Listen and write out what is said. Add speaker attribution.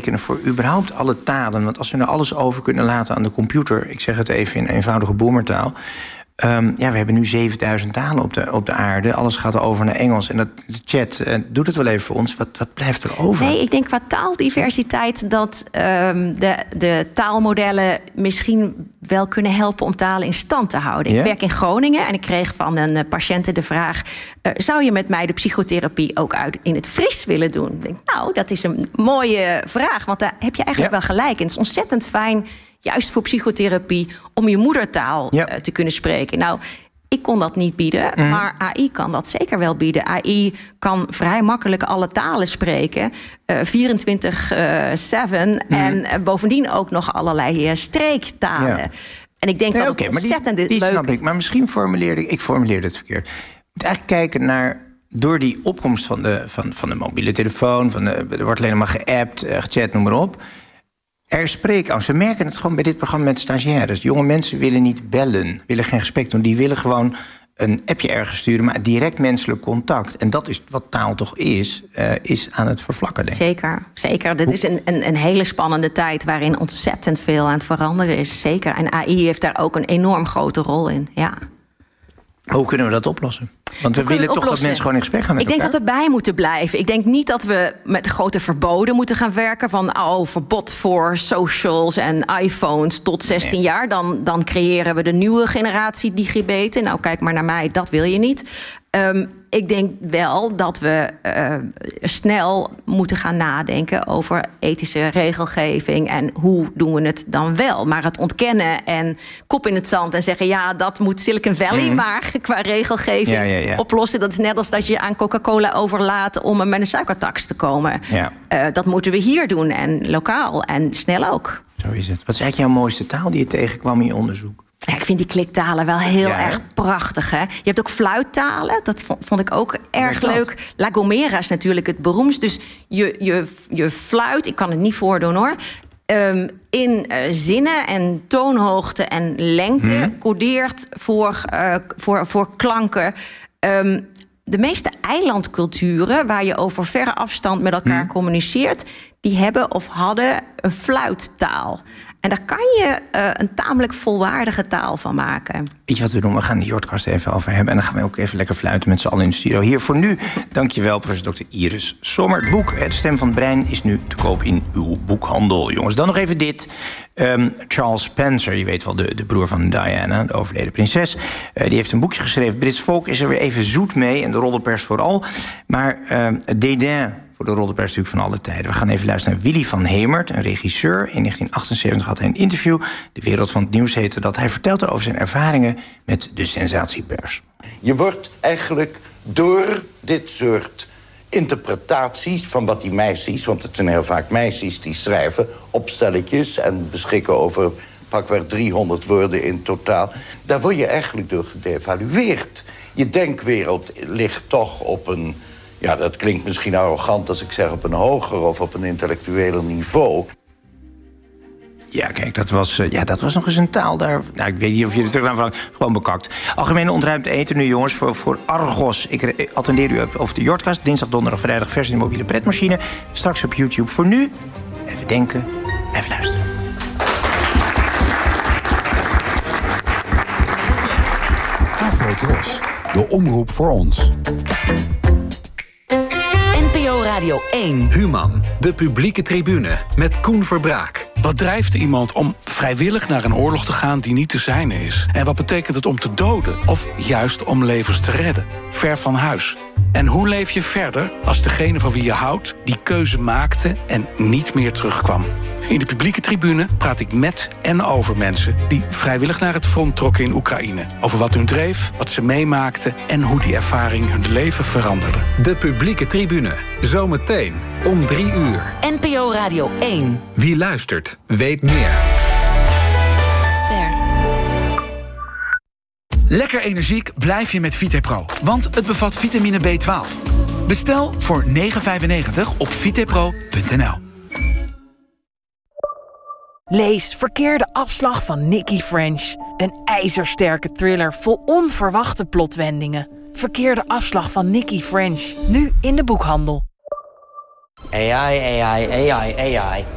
Speaker 1: rekenen voor überhaupt alle talen. Want als we nou alles over kunnen laten aan de computer, ik zeg het even in eenvoudige boomertaal. We hebben nu 7000 talen op de aarde. Alles gaat over naar Engels. En de chat doet het wel even voor ons. Wat blijft er over?
Speaker 2: Nee, ik denk qua taaldiversiteit dat de taalmodellen misschien wel kunnen helpen om talen in stand te houden. Ik werk in Groningen en ik kreeg van een patiënt de vraag: zou je met mij de psychotherapie ook in het Fries willen doen? Ik denk, nou, dat is een mooie vraag, want daar heb je eigenlijk wel gelijk. En het is ontzettend fijn, juist voor psychotherapie, om je moedertaal te kunnen spreken. Nou, ik kon dat niet bieden, maar AI kan dat zeker wel bieden. AI kan vrij makkelijk alle talen spreken, 24/7... en bovendien ook nog allerlei streektalen. Ja. En ik denk dat het ontzettend leuk is.
Speaker 1: Snap ik, maar misschien formuleerde ik het verkeerd. Je moet eigenlijk kijken naar, door die opkomst van de mobiele telefoon, er wordt alleen maar geappt, gechat, noem maar op. Er is spreekangst. We merken het gewoon bij dit programma met stagiaires. Jonge mensen willen niet bellen, willen geen gesprek doen. Die willen gewoon een appje ergens sturen, maar direct menselijk contact. En dat is wat taal toch is aan het vervlakken, denk ik.
Speaker 2: Zeker. Dit is een hele spannende tijd waarin ontzettend veel aan het veranderen is. Zeker. En AI heeft daar ook een enorm grote rol in. Ja.
Speaker 1: Hoe kunnen we dat oplossen? Want we willen toch dat mensen gewoon in gesprek gaan met elkaar?
Speaker 2: Ik denk dat we bij moeten blijven. Ik denk niet dat we met grote verboden moeten gaan werken. Van verbod voor socials en iPhones tot 16 jaar. Dan creëren we de nieuwe generatie digibeten. Nou, kijk maar naar mij, dat wil je niet. Ik denk wel dat we snel moeten gaan nadenken over ethische regelgeving en hoe doen we het dan wel. Maar het ontkennen en kop in het zand en zeggen, ja, dat moet Silicon Valley maar qua regelgeving oplossen. Dat is net als dat je aan Coca-Cola overlaat om met een suikertax te komen. Ja. Dat moeten we hier doen en lokaal en snel ook.
Speaker 1: Zo is het. Wat is eigenlijk jouw mooiste taal die je tegenkwam in je onderzoek?
Speaker 2: Ja, ik vind die kliktalen wel heel erg prachtig. Hè? Je hebt ook fluittalen, dat vond ik ook erg leuk. La Gomera is natuurlijk het beroemdst. Dus je fluit, ik kan het niet voordoen hoor, in zinnen en toonhoogte en lengte codeert voor klanken. De meeste eilandculturen waar je over verre afstand met elkaar communiceert, die hebben of hadden een fluittaal. En daar kan je een tamelijk volwaardige taal van maken.
Speaker 1: Weet je wat we doen? We gaan de Jordkast even over hebben. En dan gaan we ook even lekker fluiten met z'n allen in de studio. Hier voor nu, dankjewel, professor Dr. Iris Sommer. Het boek De Stem van het Brein is nu te koop in uw boekhandel, jongens. Dan nog even dit. Charles Spencer, je weet wel, de broer van Diana, de overleden prinses. Die heeft een boekje geschreven. Brits volk is er weer even zoet mee. En de roddelpers vooral. Maar dédain voor de roddelpers natuurlijk van alle tijden. We gaan even luisteren naar Willy van Hemert, een regisseur. In 1978 had hij een interview. De Wereld van het Nieuws heette dat. Hij vertelt erover zijn ervaringen met de sensatiepers.
Speaker 3: Je wordt eigenlijk door dit soort interpretaties van wat die meisjes, want het zijn heel vaak meisjes die schrijven opstelletjes en beschikken over pakweg 300 woorden in totaal. Daar word je eigenlijk door gedevalueerd. Je denkwereld ligt toch op een, ja, dat klinkt misschien arrogant als ik zeg op een hoger of op een intellectueler niveau.
Speaker 1: Ja, kijk, dat was nog eens een taal daar. Nou, ik weet niet of je er terug aan gewoon bekakt. Algemene ontruimd eten nu, jongens, voor Argos. Ik attendeer u over de Jordkast. Dinsdag, donderdag, vrijdag vers in de mobiele pretmachine. Straks op YouTube. Voor nu, even denken, even luisteren.
Speaker 4: Afrotros, de omroep voor ons.
Speaker 5: NPO Radio 1.
Speaker 4: Human, de publieke tribune met Koen Verbraak.
Speaker 6: Wat drijft iemand om vrijwillig naar een oorlog te gaan die niet te zijne is? En wat betekent het om te doden? Of juist om levens te redden? Ver van huis. En hoe leef je verder als degene van wie je houdt die keuze maakte en niet meer terugkwam? In de publieke tribune praat ik met en over mensen die vrijwillig naar het front trokken in Oekraïne. Over wat hun dreef, wat ze meemaakten en hoe die ervaring hun leven veranderde.
Speaker 4: De publieke tribune, zometeen om 3 uur.
Speaker 5: NPO Radio 1.
Speaker 4: Wie luistert, weet meer.
Speaker 5: Ster.
Speaker 7: Lekker energiek blijf je met VitePro, want het bevat vitamine B12. Bestel voor €9,95 op vitepro.nl.
Speaker 8: Lees Verkeerde afslag van Nikki French. Een ijzersterke thriller vol onverwachte plotwendingen. Verkeerde afslag van Nikki French. Nu in de boekhandel.
Speaker 9: AI.